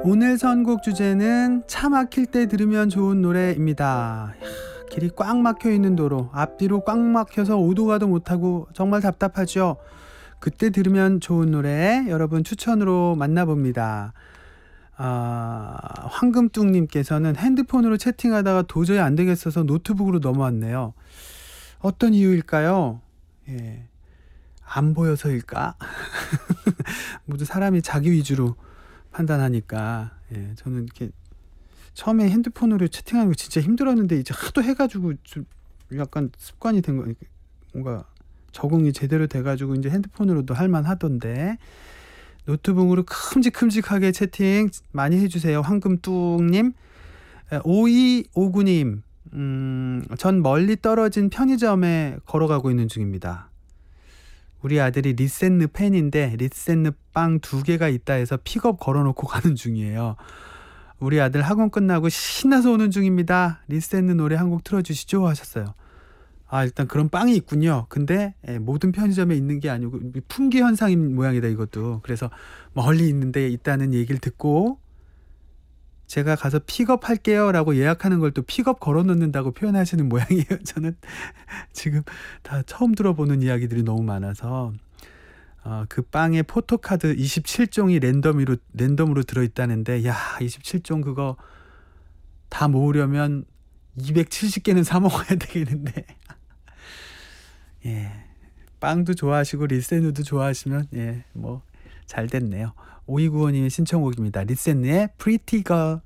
오늘 선곡 주제는 차 막힐 때 들으면 좋은 노래입니다. 길이 꽉 막혀 있는 도로, 앞뒤로 꽉 막혀서 오도 가도 못하고 정말 답답하죠. 그때 들으면 좋은 노래 여러분 추천으로 만나봅니다. 황금뚱님께서는 핸드폰으로 채팅하다가 도저히 안 되겠어서 노트북으로 넘어왔네요. 어떤 이유일까요? 예, 안 보여서일까? 모두 사람이 자기 위주로 판단하니까. 예, 저는 이렇게 처음에 핸드폰으로 채팅하는 거 진짜 힘들었는데 이제 하도 해가지고 좀 약간 습관이 된 거, 뭔가 적응이 제대로 돼가지고 이제 핸드폰으로도 할만하던데 노트북으로 큼직큼직하게 채팅 많이 해주세요. 황금뚱님. 5259님, 전 멀리 떨어진 편의점에 걸어가고 있는 중입니다. 우리 아들이 리센느 팬인데 리센느 빵 2개가 있다 해서 픽업 걸어놓고 가는 중이에요. 우리 아들 학원 끝나고 신나서 오는 중입니다. 리센느 노래 한 곡 틀어주시죠 하셨어요. 일단 그런 빵이 있군요. 근데 모든 편의점에 있는 게 아니고 품귀 현상인 모양이다 이것도. 그래서 멀리 있는데 있다는 얘기를 듣고 제가 가서 픽업할게요 라고 예약하는 걸 또 픽업 걸어놓는다고 표현하시는 모양이에요. 저는 지금 다 처음 들어보는 이야기들이 너무 많아서 그 빵에 포토카드 27종이 랜덤으로 들어있다는데, 야, 27종 그거 다 모으려면 270개는 사 먹어야 되겠는데. 예, 빵도 좋아하시고 리센누도 좋아하시면 뭐 잘 됐네요. 5295님의 신청곡입니다. 리센누의 Pretty Girl.